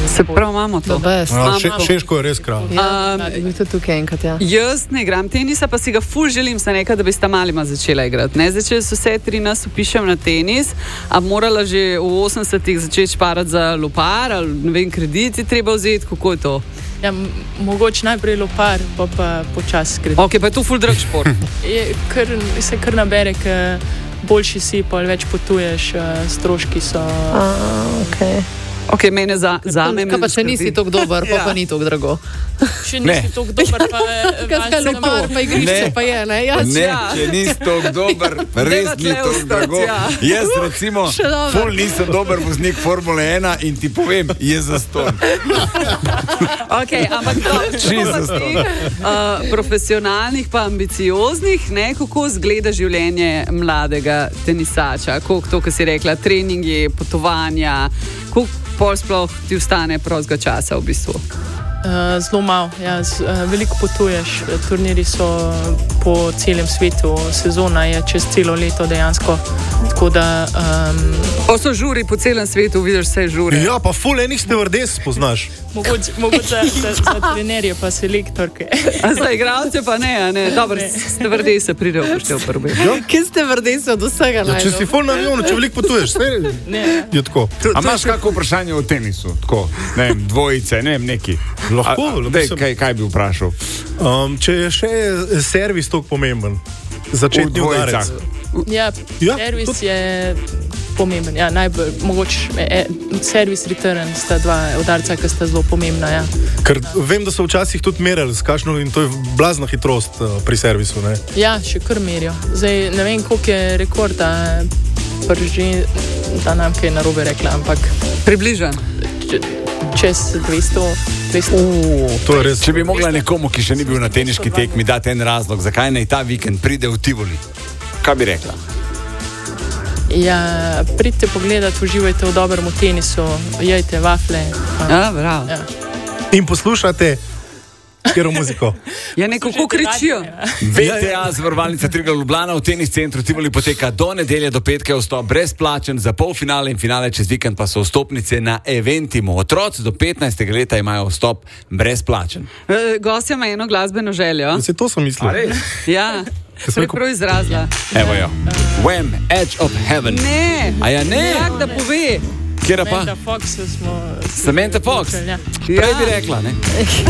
Se pravi, imamo to. Šeško je res kralj. Mi to tukaj enkrat, ja. Jaz ne igram tenisa, pa si ga ful želim, se nekaj, da bi sta malima začela igrati. Ne, zdaj, če so vse tri nas upišem na tenis, a morala že v 80-ih začeti šparati za lopar, ali ne vem, krediti treba vzeti, kako je to? Ja, mogoče najprej lopar, pa počas kredit. Ok, pa je to ful drag šport. Se kar nabere, ker boljši si, pa več potuješ, stroški so... Ok, mene zame... Kaj pa, če nisi tako dober, pa ni tako drago. Če nisi tako dober, pa... Kaj lopar, pa igrišče pa je, ne? Če nisi tako dober, res ni tako drago. Jaz recimo, ful nisem dober voznik Formule 1 in ti povem, je zastonj. Ok, ampak profesionalnih pa ambicioznih, ne, kako zgleda življenje mladega tenisača, koliko to, kar si rekla, treningi, potovanja, koliko pol sploh ti ostane prostega časa v bistvu? Zelo malo, ja, veliko potuješ, turniri so po celem svetu, sezona je čez celo leto dejansko, tako da... Pa so žuri po celem svetu, vidiš vse žuri. Ja, pa ful enih stevardes poznaš. Mogoče za trenerje pa selektorke. A za igralce pa ne. Dobro, stevardese pridejo poštev prvi. Kje stevardese od vsega najdo? Če si ful na avionu, če veliko potuješ, je tako. A imaš kako vprašanje o tenisu? Tako, ne vem, dvojice, ne vem, neki. Lahko. Kaj bi vprašal? Če je še servis toliko pomemben, začetni udarec. Ja, servis je pomemben, ja, najbolj, mogoče servis return sta dva udarca, ki sta zelo pomembna, ja. Ker vem, da so včasih tudi merili s kakšno in to je blazna hitrost pri servisu, ne? Ja, še kar merijo. Zdaj, ne vem, koliko je rekorda prži, da nam kaj narobe rekla, ampak... Približan. Čez 200. To je res. Če bi mogla nekomu, ki še ni bil na teniški tekmi, dati en razlog, zakaj naj ta vikend pride v Tivoli, kaj bi rekla? Ja, pridite pogledat, uživajte v dobrem tenisu, jejte vafle. Ja, bravo. Ja. In poslušate katero muziko. Ja, nekako kričijo. VTA Zavarovalnica Triglav Ljubljana v tenis centru Tivoli poteka do nedelje do petka, vstop brezplačen, za polfinale in finale čez vikend pa so vstopnice na Eventimu. Otroci do 15. leta imajo vstop brezplačen. Gostja ima eno glasbeno željo. Se to sem mislil. Ja, sem prav izrazila. Evo jo. Wham, Edge of Heaven. Ne. A ja ne? Jak da pove. Kjera pa? Samantha Fox smo... Samantha Fox. Prej bi rekla, ne?